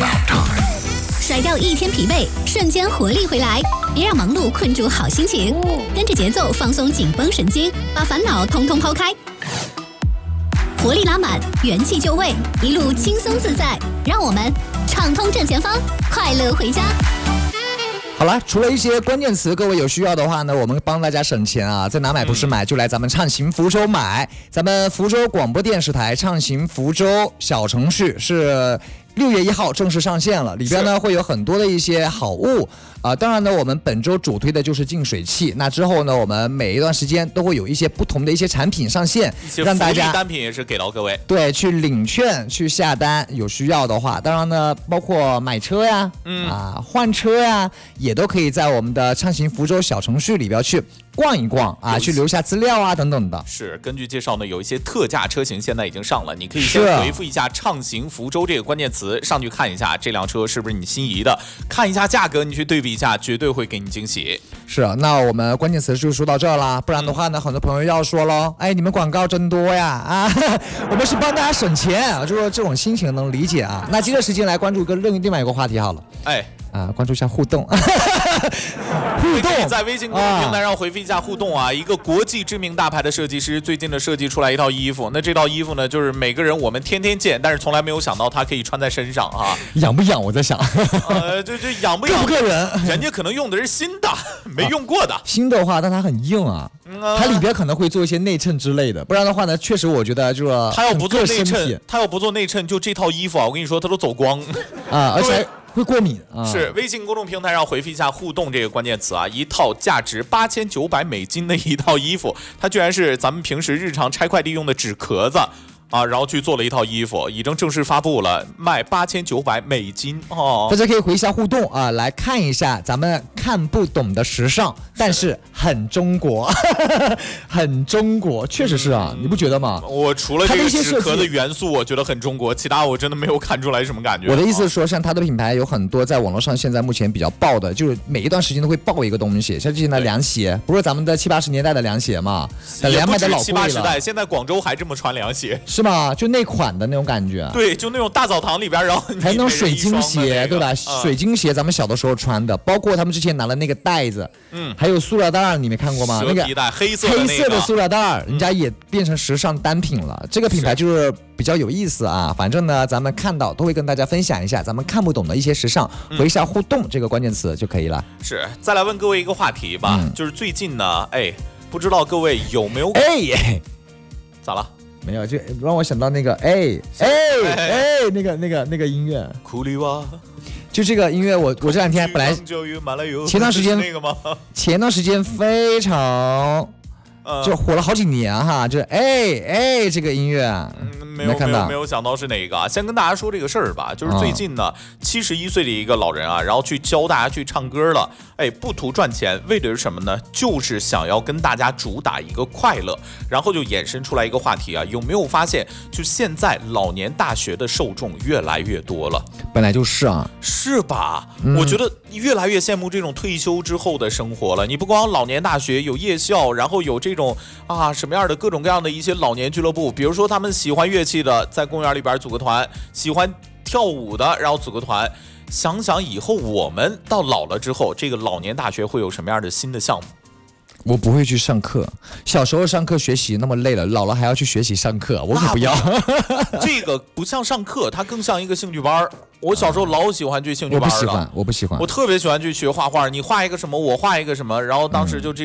甩掉一天疲惫，瞬间活力回来。别让忙碌困住好心情，跟着节奏放松紧绷神经，把烦恼通通抛开。活力拉满，元气就位，一路轻松自在。让我们畅通正前方，快乐回家。 好了，除了一些关键词，各位有需要的话呢，我们帮大家省钱啊，在哪买不是买，就来咱们畅行福州买。咱们福州广播电视台畅行福州小程序是6月1号正式上线了，里边呢会有很多的一些好物当然呢，我们本周主推的就是净水器。那之后呢，我们每一段时间都会有一些不同的一些产品上线，让大家单品也是给到各位， 对，去领券去下单，有需要的话，当然呢，包括买车呀，换车呀，也都可以在我们的畅行福州小程序里边去逛一逛啊，去留下资料啊等等的。 是，根据介绍呢，有一些特价车型现在已经上了，你可以先回复一下畅行福州这个关键词，上去看一下这辆车是不是你心仪的，看一下价格，你去对比一下，绝对会给你惊喜。 是啊，那我们关键词就说到这儿啦，不然的话呢，很多朋友要说咯，哎，你们广告真多呀啊，我们是帮大家省钱啊，就说这种心情能理解啊。那接着时间来关注另外一个话题好了，关注一下互动。互动在微信公众平台上回复一下互动啊！一个国际知名大牌的设计师最近的设计出来一套衣服，那这套衣服呢，就是每个人我们天天见，但是从来没有想到它可以穿在身上啊！ 痒不痒？我在想， 这痒不痒？ 个人， 人家可能用的是新的，没用过的。 新的话，但它很硬啊，它里边可能会做一些内衬之类的，不然的话呢，确实我觉得就是他要不做内衬，就这套衣服啊，我跟你说，它都走光啊，而且会过敏啊！ 是微信公众平台上回复一下互动这个关键词啊，一套价值$8900的一套衣服，它居然是咱们平时日常拆快递用的纸壳子啊，然后去做了一套衣服，已经正式发布了，卖$8900哦。 大家可以回一下互动啊，来看一下咱们看不懂的时尚，但是很中国，很中国，确实是啊，你不觉得吗？ 我除了这个纸壳的元素，我觉得很中国，其他我真的没有看出来什么感觉。 我的意思是说，像它的品牌有很多在网络上现在目前比较爆的，就是每一段时间都会爆一个东西，像之前的凉鞋，不是咱们的70、80年代的凉鞋嘛？ 也不止老贵了 70、80代，现在广州还这么穿凉鞋。 是吗？就那款的那种感觉， 对，就那种大澡堂里边，然后还有那种水晶鞋，对吧？水晶鞋咱们小的时候穿的，包括他们之前拿了那个袋子，还有塑料袋，你没看过吗？ 蛇皮袋，黑色的塑料袋，人家也变成时尚单品了。这个品牌就是比较有意思啊。反正呢，咱们看到都会跟大家分享一下咱们看不懂的一些时尚，回一下互动这个关键词就可以了。 是，再来问各位一个话题吧，就是最近呢，不知道各位有没有咋了？ 没有，就让我想到那个那个音乐， 库里瓦， 就这个音乐，我这两天本来前段时间那个吗？ 前段时间非常就火了好几年哈，就这个音乐， 没有想到是哪一个啊？先跟大家说这个事儿吧，就是最近呢，71岁的一个老人啊，然后去教大家去唱歌了，不图赚钱，为的是什么呢？就是想要跟大家主打一个快乐，然后就衍生出来一个话题啊，有没有发现，就现在老年大学的受众越来越多了？ 本来就是啊， 是吧？我觉得越来越羡慕这种退休之后的生活了。你不光老年大学有夜校，然后有这种什么样的各种各样的一些老年俱乐部，比如说他们喜欢乐器的，在公园里边组个团；喜欢跳舞的，然后组个团。想想以后我们到老了之后，这个老年大学会有什么样的新的项目？ 我不会去上课，小时候上课学习那么累了，老了还要去学习上课，我可不要。 这个不像上课，它更像一个兴趣班。我小时候老喜欢去兴趣班了， 我不喜欢， 我特别喜欢去学画画。你画一个什么，我画一个什么，然后当时就这